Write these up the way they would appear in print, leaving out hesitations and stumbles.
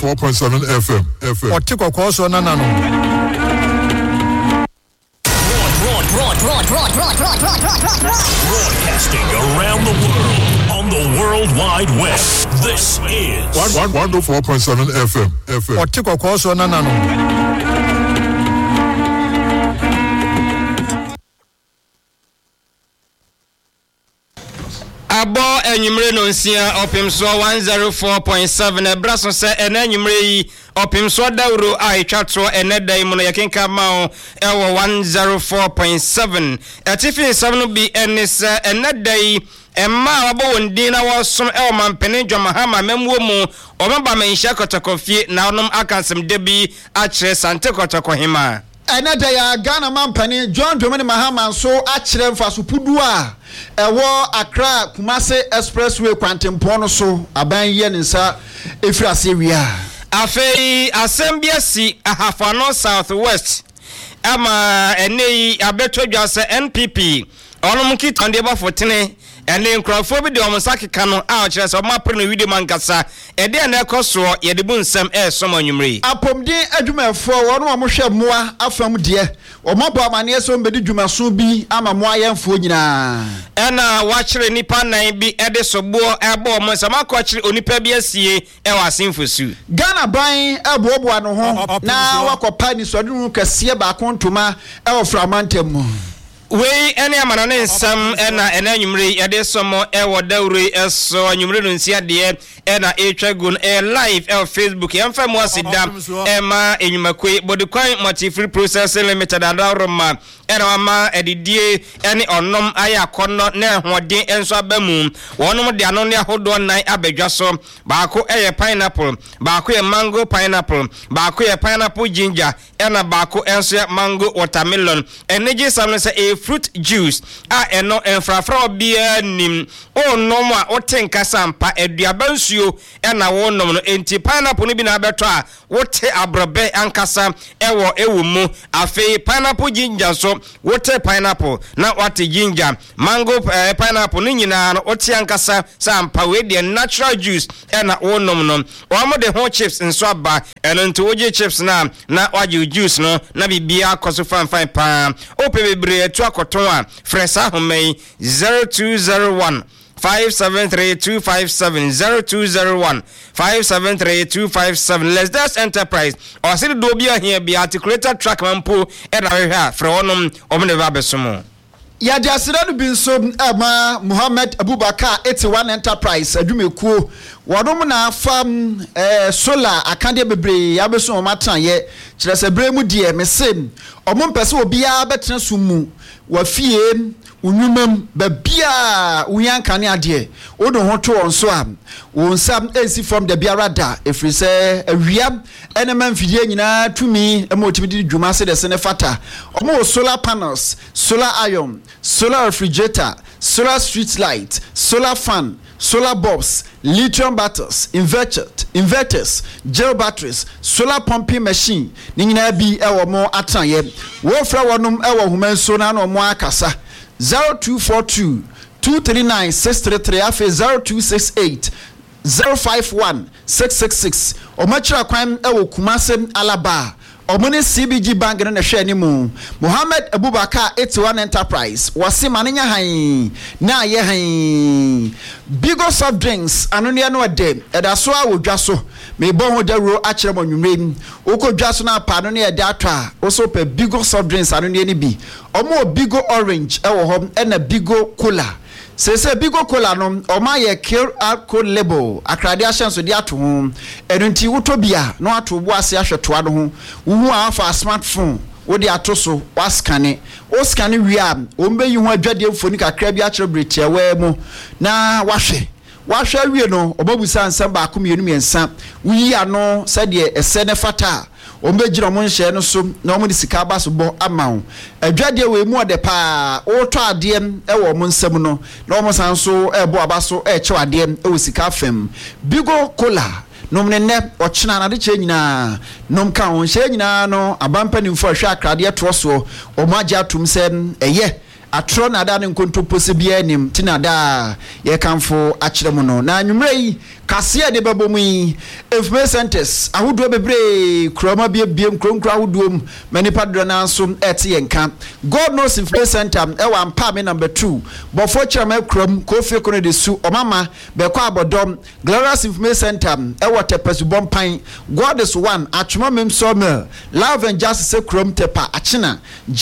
104.7 FM. Otiko Koso Nanano. Broadcasting around the world on the World Wide Web. This is 104.7 FM. Otiko Koso Nanano. Abo enyumre no nsia opimso 104.7 ebraso se ena enyumre yi opimso dawro a etwato enedai mu no yekenka mao ewo 104.7 atifi 7 bi enese enedai emma wabo wondin na wosom ewo mampene dwamahama memwo mu omaba menhia kotokofie na onom akansem debi a kire sante kotokohima eneda ya Ghana mampani John Dramani Mahama so akire mfasupudu a ewo Accra Kumasi Expressway kwantempo no so aban ye nsa efirase wia afei asembia si ahafano Southwest ama enei abetodwa se NPP onom kitande ba fotene ene nkrofo bi de omsakeka no a kire se omapre no video mankasa ede na ekoso ye de bu nsem som anwumre apomdin adwumafo wono omohwe moa afam de omabo amane so mbedi dwumaso bi ama moa yemfo nyina ena wakire nipa nan bi ede sobo ebo omsama ko kire onipa bi asie e wasenfosu Ghana ban ebobo no ho na wakopa ni sodunu kase ba kontoma e oframantem we ene amana ne nsam ena anwumre yede somo ewo dawre eso anwumre no nsia de ena etwagun live Facebook yemfa mo asida ema enyumakwe bodikwan multi free processing limited adaroma era ama edidie ene onom ayakono na ehode enso abamu wonom de ano ne ahodo nan abadwaso baako eye pineapple baako ye mango pineapple baako ye pineapple ginger ena baako enso ye mango watermelon energy sam se fruit juice eno enfrafra bia nim onom a otenka sampa eduaba nsuo ena wonom no enti pineapple ni bi na abeto a wote abrobe ankasa ewo mu afei pineapple ginger so wote pineapple na wate ginger mango pineapple ni nyina no wote ankasa sampa we de natural juice ena wonom no omo de ho chips nso aba eno nto woje chips na waje juice no na bibia koso fan pa opebebre etu akoton a fresa homei 0201 573-257 0201-573-257 Let's Dash Enterprise or see the dobia here be articulated track mampo and I for onom omneva besumo ya de asiradu binso ama Muhammad Abubakar 81 Enterprise adwumekuo wodom na fam solar akande bebre ya beso omatan ye kire se bremu die mesem omompese obia betena sumu wafie unwumam babia uyankane ade odo hoto onso a wonsam ensi from the biarada efrise awia enema mfidie nyina tumi emotibidi dwuma se de sene fata omo solar panels, solar iron, solar refrigerator, solar street light, solar fan, solar bulbs, lithium batteries, inverters, gel batteries, solar pumping machine nyina bi ewo mo atanye wo fra wonum ewo humanso na no mo akasa 0242 239 633 afi 0268 051 666 omachira kwan ewo Kumasi Alaba omune CBG bank na hwe animu Muhammad Abubakar 81 Enterprise wasi manenya han na ye han Bigo soft drinks anonia no ade edaso a wodwaso me bon ho dawro a kire monwumrem okodwaso na pa no ne ede atwa oso pe Bigo soft drinks anonia ni bi omo Bigo orange ewo ho na Bigo cola Sese Bigo cola no oma ye QR code label akrade ahyenso de ato ho enunti wotobia no ato bo ase ahwetoa no ho wu afa smartphone wo de ato so waskane o skane wia o mbe yi ho adwade mfoni kakra bi akere bretia we mu na wahwe wie no obabusa nsam ba akomienu miensa wuyi ano sede ese ne fata o mbe gira mo nhye no so na o mo de sika baso bo amawo adwade we mu ode pa o to ade ewo mo nsam no na o mo sanso ebo abaso chew ade ewo sika fam Bigo cola nom ne ne ochina na de che nyina nom ka won hye nyina no abampa ni mfo hwe akrade to so o ma agya tum se eye atro na da ne nkontopo se bia nim tina da ye kanfo akire mu no na nwumre yi kase de bebomu yi information centers ahodo bebre kroma biem kronkro ahodo manipa do na nso ete yenka God knows information center e wa mpa me number 2 bofo chirama krom kofi kono de su omama be kwa abodom glorious information center e wa tepesu bompan God is one atwoma mem sawmill love and justice krom tepa achina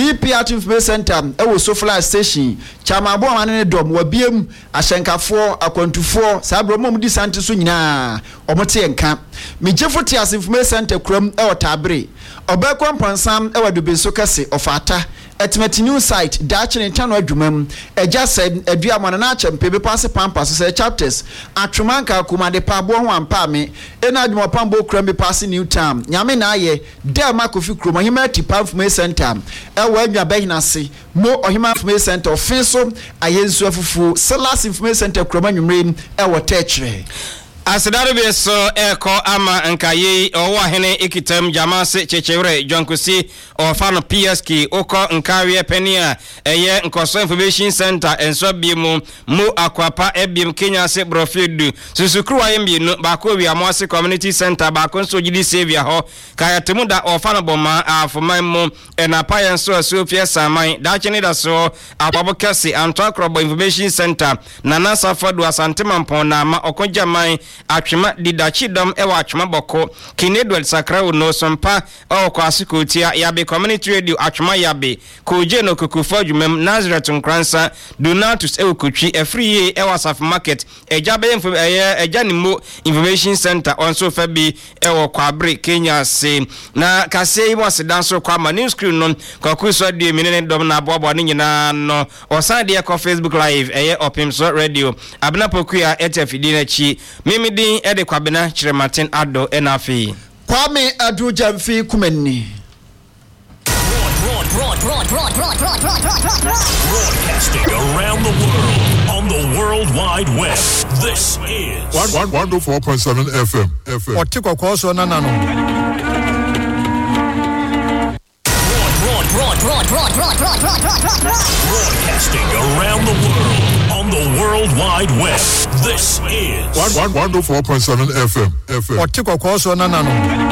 GP information center e wo sofla station chama abo amane dom wa biem ahyenkafo akwantufo sabro mom di sante so nyina omote yenka mejefo tias information center krom e otabre obekwa mpansam e wadobe so kase ofata etmeti new site dachine ntano adwumam eja se adua mona na chempe be pass pampas se chapters atwomanka kumade pabo ho ampa me ena adwuma pambo kram be pass new town nyame na aye dem makofi krom hima ti pamfme center e wa adwa behina se mo ohima information center ofenso ayensu afufu selas information center krom anwumre e wo techre Asidaro be so eko ama nkaye owo hene ikitam jamase chechewre jonkusi ofano PSK oko nkawe penia eye nkoso information center enso biemu mu akwapa ebiem Kenya se brofidu susukru ayembi no bako wi amwase community center bako nso gidi sevia ho kayatemu da ofano boma afoman mu enapa yenso asofia saman da chene da so apabokasi antokrobo information center nana safadu asantema mpona ma okonjaman atwema didachidom ewa atwema boko kinedwel sakrawo no sompa o kwasikotia yabe community radio atwema yabe koje no kokufo adwumam Nazareth nkransa donatus ewukutwi efriye ewa saf market ejabe ejanimo information center onso fabi ewo kwabre Kenya se na kase ibo sedanso kwa ma new screen no kwakuso de menene dom na aboabo ne nyina no osade e ko Facebook live opimso radio abna pokuya etfidi na chi mimi ede kwabena chire Martin Ado enafi Kwame Adu Jamfi Kumeni broadcasting around the world on the World Wide Web. This is 104.7 FM. Otiko kwaso nanano. broadcasting around the world on the World Wide Web. This is 104.7 FM. Otiko kwaso nanano.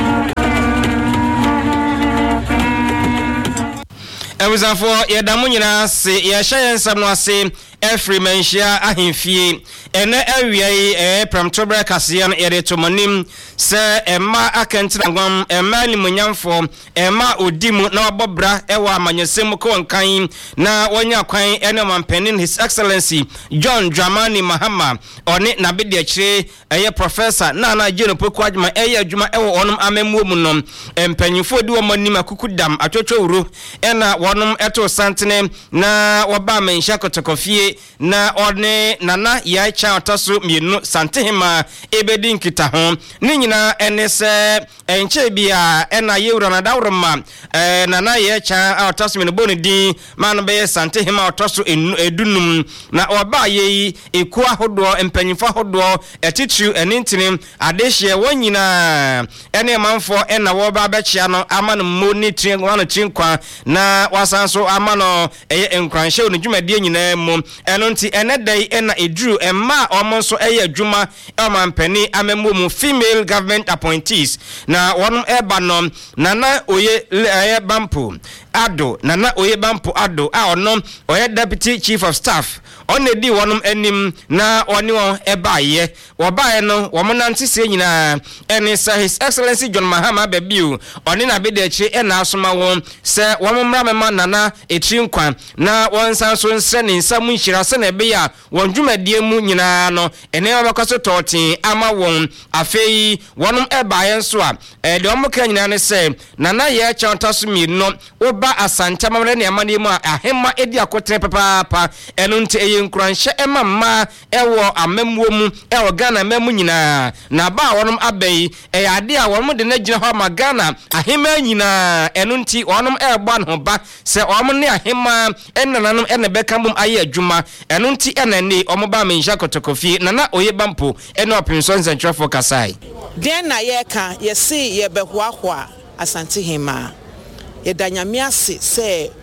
Ewuzafo yedamu nyina se ye hyensam no ase every mentia ahemfie ene awiai pramtobra kase no yede tomonim se emma akentangwam emma limunyamfo emma odimu na obobra ewa amanyesem ko nkan na wonya kwan ene mampenin His Excellency John Dramani Mahama one na bede akire professor na Jeno Poku adwuma adwuma ewo onum amemmu mu no empanyifo di wo manim akukudam atwotwowuro ena wonum eto santene na woba menhia kotokofie na one nana ya cha otaso mienu santehima ebedi nkita ho ni nyina ene se enche bia ena yewura na dawroma nana ya cha otaso mienu boni din man be santehima otaso edunum na oba ye ekua hodo empanyimfa hodo etitu enintini adehye wonyina ene manfo ena wo ba bechia no amano moni triengwa no chinkwa na wasanso amano enkranhye oni dwumadie nyina mu enonti enedai ena edru emma omonso adwuma emampani amemmu female government appointees na wonum eba no nana oye bampo ado nana oye bampo ado a ono oye deputy chief of staff onedi wonum anim na oni won ebaye wobaye no womonante se nyina ene sa His Excellency John Mahama Babiu oni na bedechi ena asoma won se womomra mema nana etrinkwan na wonsanso nsre ne nsamu nhira se na be ya won dwumadie mu nyina no ene wabakaso totin ama won afei wonum ebaye nso a de omoka nyina ne se nana ye chantaso mi no oba asanta mamre ne amane mu ahema edi akotre papa eno nte nkranhye emamma ewo amemwo mu ewo Ghana memu nyina na ba wonum abai ade a wonum de na gina ho ma Ghana ahema nyina eno nti wonum egba no ba se wonum ne ahema enananum ene bekambum aye adwuma eno nti enane omoba menhia kotokofi nana oyebampo eno opinson central for Kasai den na yeka yesi yebehoahoa asante hema yedanyame ase se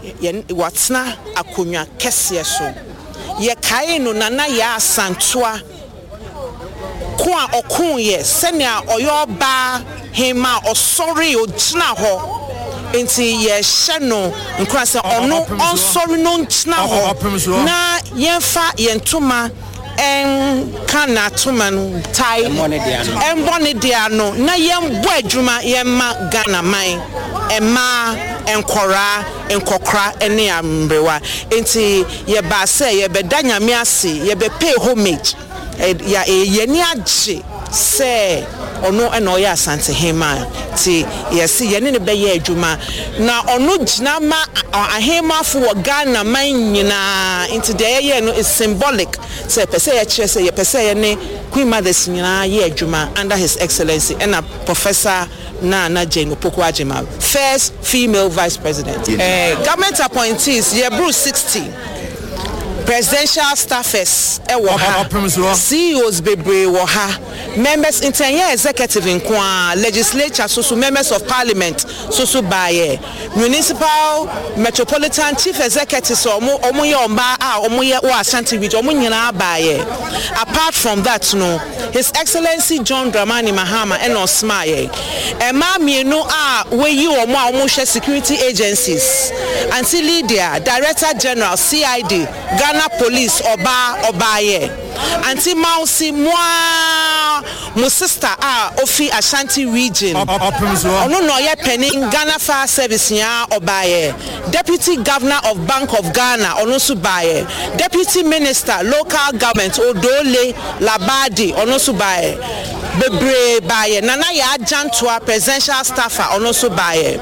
watna akonya kese so ye kae no nana ya asantoa ko a okun ye senia oyo ba hema osori ogina ho enti ye hye no nkra se ono onsori no ntina ho na yemfa yentoma en kana tuman tai en bone dia no na yembo adwuma yemma Ghana man emma enkora enkokra ene ambrewa enti ye ba se ye bedanya me ase ye be pay homage ya yeni agye se ono ena oya asante hema ti yesi yeni ne be ye adwuma na ono gina ma ahema fo wo Ghana man nyina into the ye no is symbolic se pese ye kire se ye pese ye ne Queen Mother's nyina ye adwuma under his excellency and a Professor Nana Jane Opoku-Agyeman, first female vice president. Government appointees ye Bruce 60 presidential staffers CEOs bebre wo ha members intern executive in kwa legislature so members of parliament so by municipal metropolitan chief executives omo ye omba omo ye wo Ashanti region omo nyina abaye. Apart from that no his excellency John Dramani Mahama and Osmaye ema mienu we yi omo hwe security agencies Auntie Lydia director general CID Ghana Police Obaye Auntie Mausi my sister Ofi Ashanti region ono no ye penny Ghana Fire Service ya Obaye Deputy Governor of Bank of Ghana ono subaye Deputy Minister Local Government Odole Labadi ono subaye bebre baye nana ya Jantua presidential staffer ono subaye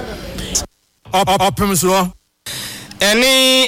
Any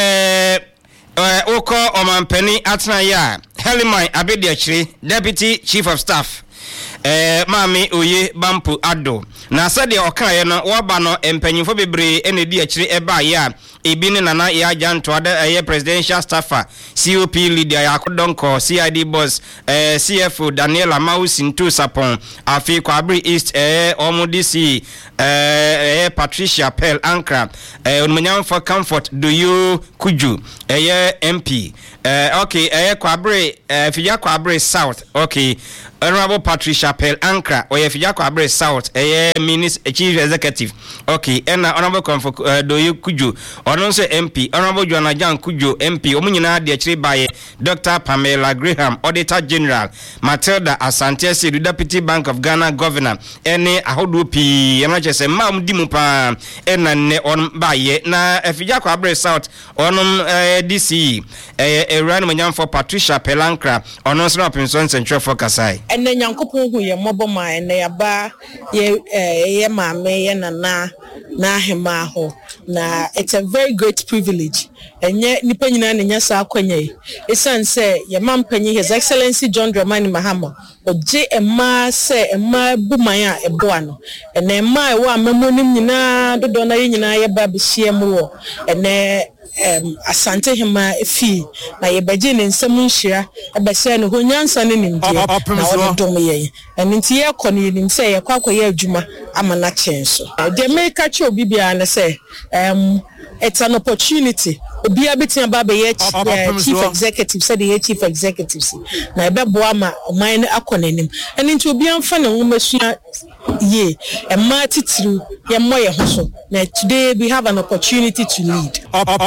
Oko Omanpeni Atnaya Heliman Abediachiri Deputy Chief of Staff Mami Oye Bampu Ado na sade okaye no waba no empanyimfo bebre enedi achiri eba ya ebini nana ya janto ade presidential staffer COP leader yakodonko CID boss CFO Daniela Mausintu Sapon afi Kwabri East omodisi Patricia Pearl Ankra onmanyam for comfort do you kuju MP okay Kwabri Fija Kwabri South okay Honorable Patricia Pearl Ankra Fija Kwabri South Minister Chief Executive okay and Honorable Comfort do you kuju Ononso MP Honorable Joanna Jan Kujo MP omunyina de achire baye Dr. Pamela Graham Auditor General Matilda Asante Sedu Deputy Bank of Ghana Governor ene ahodo pi emachese mam dimu pa enane on baye na Fija Kwabri South onum DC Iran manyam for Patricia Pelankra ononso na pension central for Kasai ene nyankopon hu ye moboma ene yaba ye maame ye nana na hema ho na it's a very great privilege enye nipa nyina na nya sa akwanye esan say ye mampanyi his excellency John Dramani Mahama oje ema se ema buman a eboa no ene ema ewo amamonim nyina dodo na ye nyina ye ba behie mu wo ene Asante hema efi na ye beje ne nsam nhira abese no honyansa ne nimde na odom ye enti ye kɔ ne nim se ye kwakoye adwuma amana chenso de make cho bibia na say it's an opportunity obi abetia ba be ye chief executive said the chief executives na ebebo ama oman akonanim enti obi amfa ne womasua ye ema titiru ye moye ho so na today we have an opportunity to lead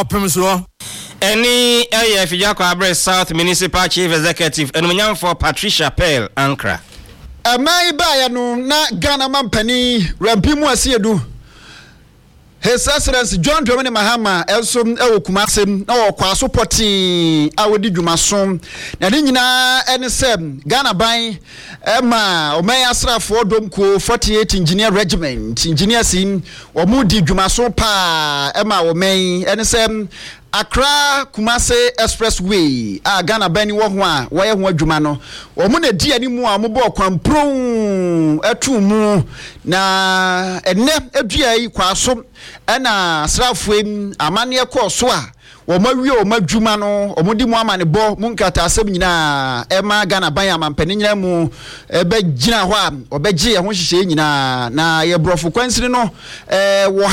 any Fija Kwabri South Municipal Chief Executive enumanyam for Patricia Pearl Ankra amai ba ya no na Ghana mampani rampimu asiedu His Excellency John Dramani Mahama also Kumase na kwaso poti awodi dwumasom na de nyina ene sem Ghana ban ma omen asrafo domko 48 engineer regiment engineers in omudi dwumasom pa ma omen ene sem Accra Kumase Expressway Ghana bani wo ho a wo ye ho adwuma no omo na di animu a mo bo kwampron atu mu na enne adua yi kwaso na srafoem amane ekọ so a wo mawie o madwuma no omudi mu amane bo mu nkata asem nyina ema Ghana ban amampani nyina mu be gina ho a obegye ho hyehyɛ nyina na ye brofo kwansiri no wo ha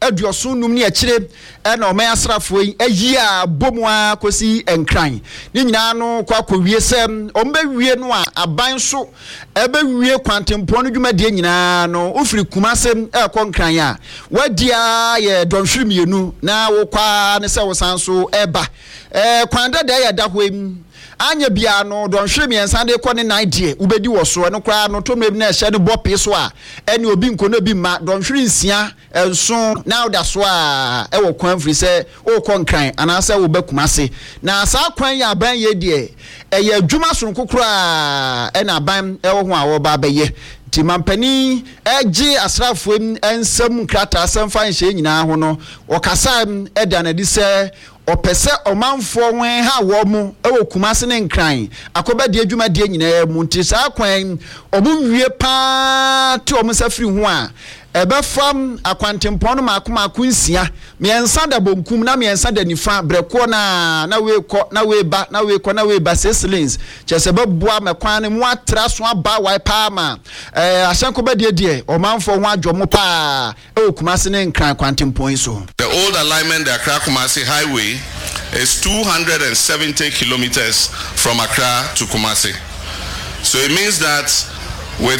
aduoso num ne akire na oman asrafo yi ayi a bomwa kosi enkran ni nyina no kwa kowie sem ombewie no a aban so ebewie kwantempo no dwumadie nyina no ofiri kumasem ekọ nkran a wadia ye donhwiri mienu na wo kwa ne se wo sanso eba kwanda da ya da hwem anya bia no donhwiri miensa de kọ ne naidie ubedi wo so no kra no to mem na ehye de bope so a ene obi nkono bi ma donhwiri nsia enso na da so a ewo kwan firi se wo kọ nkran anase wo bakumase na sa kwan ya ban ye de eye adwuma sonkokura ena ban ewo ho a wo ba beye ti mampani eji asrafo ensam krata asemfa nhye nyina ho no okasa edanadi se opese omanfo wen ha wo mu ewo kumase ne nkran akoba de adwuma de nyina mu nti sa kwan omuwie pa ti omusafiri ho a ebe fam akwantempon makoma kunsia miensa da bonkum na miensa da nifa breko na we ko na we ba na we ko na we ba 6 lanes chese beboa mekwan ne mu atra so aba wai pa ma ahyanko ba de omanfo ho adwomo pa kumase ne nkran kwantempon so. The old alignment, the Accra Kumasi Highway, is 270 kilometers from Accra to Kumasi. So it means that with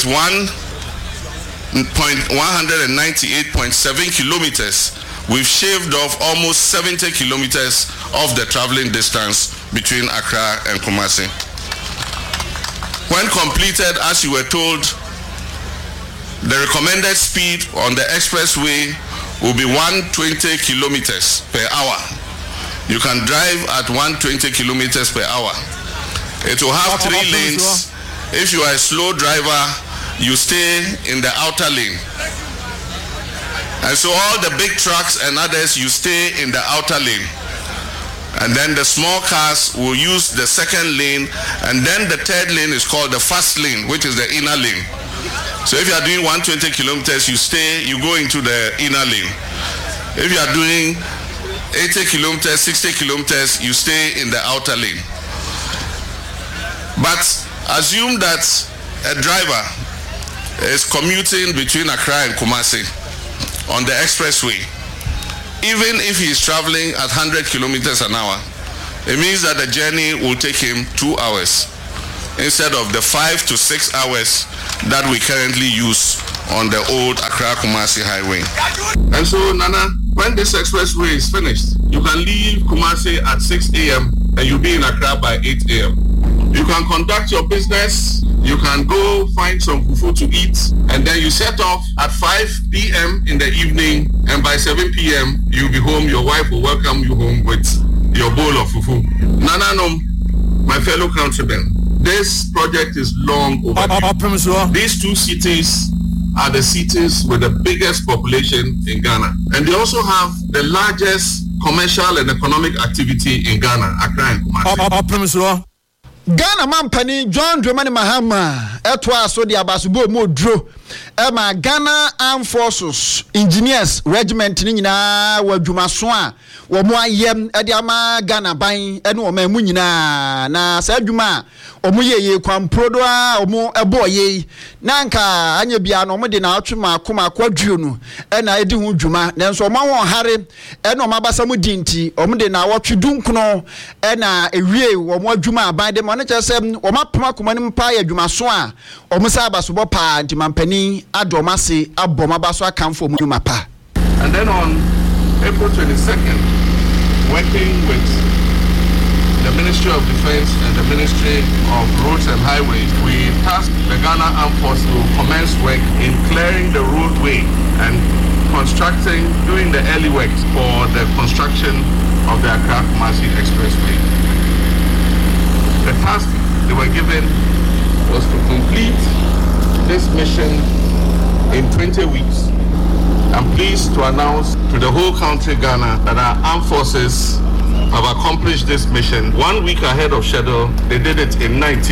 198.7 kilometers, we've shaved off almost 70 kilometers of the traveling distance between Accra and Kumasi. When completed, as you were told, the recommended speed on the expressway will be 120 kilometers per hour. You can drive at 120 kilometers per hour. It will have 3 lanes. If you are a slow driver, you stay in the outer lane. And so all the big trucks and others, you stay in the outer lane. And then the small cars will use the second lane, and then the third lane is called the fast lane, which is the inner lane. So if you are doing 120 kilometers, you go into the inner lane. If you are doing 80 kilometers, 60 kilometers, you stay in the outer lane. But assume that a driver is commuting between Accra and Kumasi on the expressway. Even if he is traveling at 100 kilometers an hour, it means that the journey will take him 2 hours instead of the 5 to 6 hours that we currently use on the old Accra Kumasi Highway. And so, Nana, when this expressway is finished, you can leave Kumasi at 6 a.m. and you'll be in Accra by 8 a.m. You can conduct your business, you can go find some fufu to eat, and then you set off at 5 p.m. in the evening, and by 7 p.m. you'll be home. Your wife will welcome you home with your bowl of fufu. Nana, my fellow countrymen, this project is long overdue. These 2 cities are the cities with the biggest population in Ghana. And they also have the largest commercial and economic activity in Ghana, Accra and Kumasi. Ghana Mampani John Dramani Mahama etwa so de abasubo modro ma Ghana Armed Forces Engineers Regiment ni nyina wadwumaso a wo mo ayem e de ama Ghana ban ene wo ma mu nyina na sa adwuma o mo yeye kwamprodo a o mo eboye na nka anya bia no mo de na atwema akoma kwadwuo no e na edi hu dwuma nenso o ma won hare e no mabasa mu dinti o mo de na wotwedunkuno e na ewie wo mo adwuma ban de mo ne chesem o ma poma koma nim pa ya dwumaso a o mo sa abaso pa nti mampani adomase abomabaso akamfo mu dwuma pa. And then on April 22nd, working with the Ministry of Defense and the Ministry of Roads and Highways, we tasked the Ghana Armed Forces to commence work in clearing the roadway and doing the early works for the construction of the Accra Kumasi Expressway. The task they were given was to complete this mission in 20 weeks. I'm pleased to announce to the whole country, Ghana, that our armed forces have accomplished this mission 1 week ahead of schedule. They did it in 19